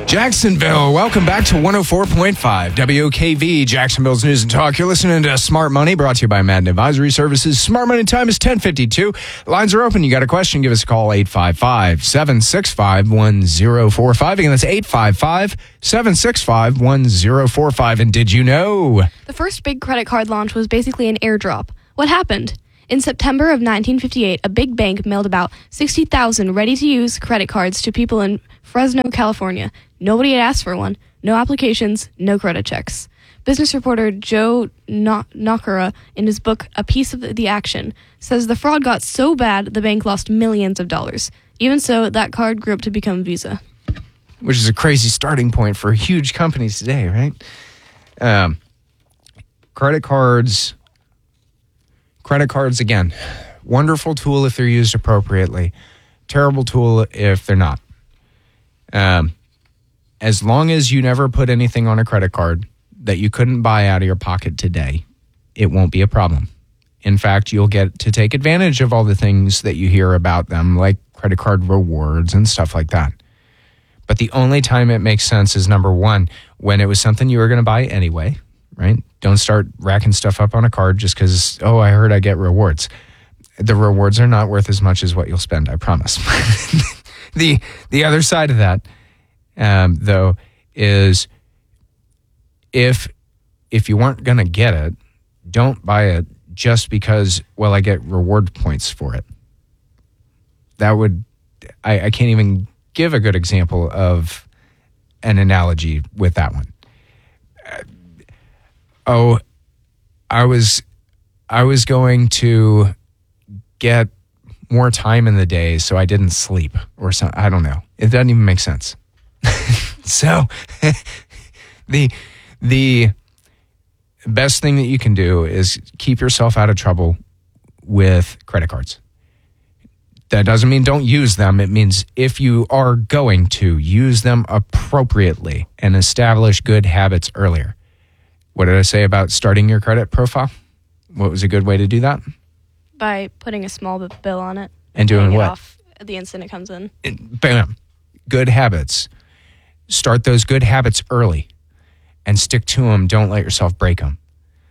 Jacksonville, welcome back to 104.5 WOKV, Jacksonville's News and Talk. You're listening to Smart Money, brought to you by Madden Advisory Services. Smart Money time is 10:52. Lines are open. You got a question, give us a call, 855-765-1045. Again, that's 855-765-1045. And did you know? The first big credit card launch was basically an airdrop. What happened? In September of 1958, a big bank mailed about 60,000 ready-to-use credit cards to people in Fresno, California. Nobody had asked for one. No applications, no credit checks. Business reporter Joe Nakara, in his book A Piece of the Action, says the fraud got so bad the bank lost millions of dollars. Even so, that card grew up to become Visa. Which is a crazy starting point for huge companies today, right? Credit cards, again, wonderful tool if they're used appropriately. Terrible tool if they're not. As long as you never put anything on a credit card that you couldn't buy out of your pocket today, it won't be a problem. In fact, you'll get to take advantage of all the things that you hear about them, like credit card rewards and stuff like that. But the only time it makes sense is, number one, when it was something you were going to buy anyway, right? Don't start racking stuff up on a card just because, I heard I get rewards. The rewards are not worth as much as what you'll spend, I promise. The other side of that, though, is if you weren't going to get it, don't buy it just because, I get reward points for it. That would, I can't even give a good example of an analogy with that one. I was going to get more time in the day so I didn't sleep or something. I don't know. It doesn't even make sense. So the best thing that you can do is keep yourself out of trouble with credit cards. That doesn't mean don't use them. It means if you are going to, use them appropriately and establish good habits earlier. What did I say about starting your credit profile? What was a good way to do that? By putting a small bill on it. And doing what? Off the instant it comes in. Bam. Good habits. Start those good habits early and stick to them. Don't let yourself break them.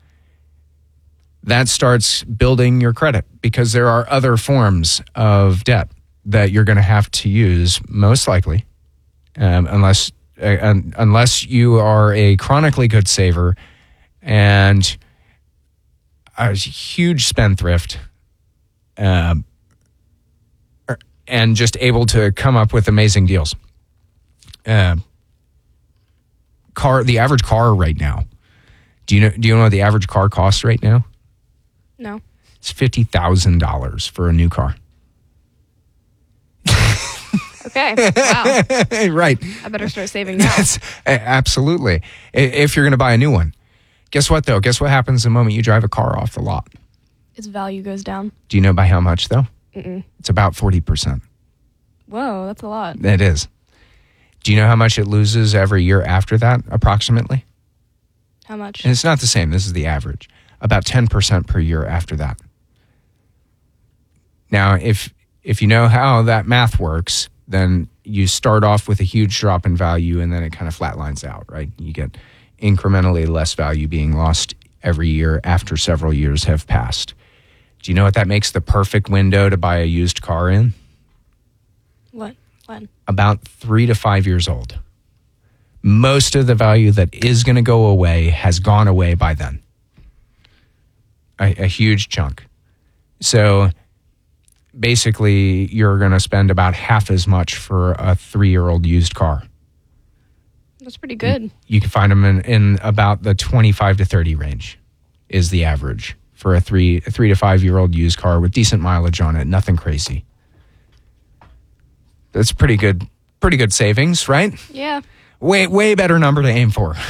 That starts building your credit because there are other forms of debt that you're going to have to use, most likely, unless you are a chronically good saver and a huge spendthrift, and just able to come up with amazing deals. The average car right now. Do you know what the average car costs right now? No. It's $50,000 for a new car. Okay. Wow. Right. I better start saving now. Absolutely. If you're going to buy a new one. Guess what, though? Guess what happens the moment you drive a car off the lot? Its value goes down. Do you know by how much, though? Mm-mm. It's about 40%. Whoa, that's a lot. It is. Do you know how much it loses every year after that, approximately? How much? And it's not the same. This is the average. About 10% per year after that. Now, if you know how that math works, then you start off with a huge drop in value and then it kind of flatlines out, right? You get incrementally less value being lost every year after several years have passed. Do you know what that makes the perfect window to buy a used car in? What? When? About 3 to 5 years old. Most of the value that is going to go away has gone away by then. A huge chunk. So basically, you're going to spend about half as much for a 3-year-old used car. That's pretty good. You can find them in about the 25 to 30 range is the average for a 3 to 5 year old used car with decent mileage on it. Nothing crazy. That's pretty good savings, right? Yeah. Way better number to aim for.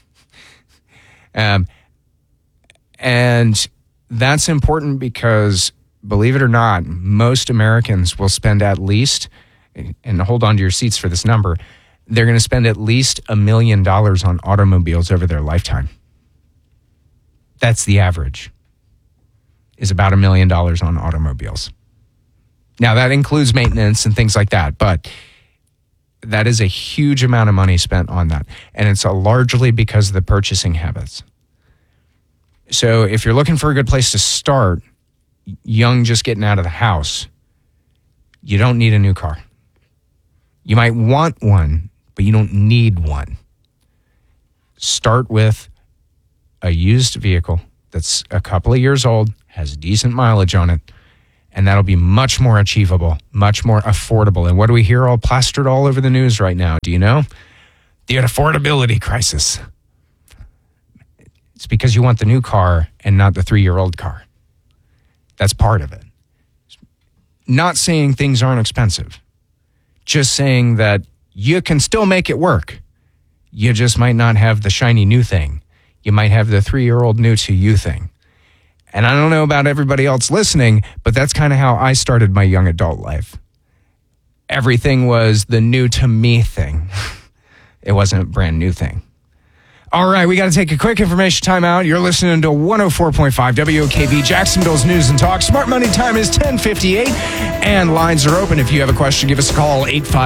And that's important because, believe it or not, most Americans will spend at least, and hold on to your seats for this number, they're going to spend at least $1 million on automobiles over their lifetime. That's the average, is about $1 million on automobiles. Now, that includes maintenance and things like that, but That is a huge amount of money spent on that. And it's largely because of the purchasing habits. So if you're looking for a good place to start, young, just getting out of the house, you don't need a new car. You might want one, but you don't need one. Start with a used vehicle that's a couple of years old, has decent mileage on it, and that'll be much more achievable, much more affordable. And what do we hear all plastered all over the news right now? Do you know? The affordability crisis. It's because you want the new car and not the 3-year-old car. That's part of it. Not saying things aren't expensive. Just saying that you can still make it work. You just might not have the shiny new thing. You might have the 3-year-old new to you thing. And I don't know about everybody else listening, but that's kind of how I started my young adult life. Everything was the new to me thing. It wasn't a brand new thing. All right, we got to take a quick information timeout. You're listening to 104.5 WOKV, Jacksonville's News and Talk. Smart Money time is 10:58, and lines are open. If you have a question, give us a call,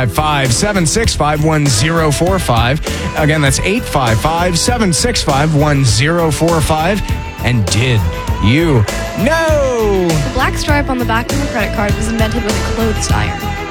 855-765-1045. Again, that's 855-765-1045. And did you know? The black stripe on the back of a credit card was invented with a clothes iron.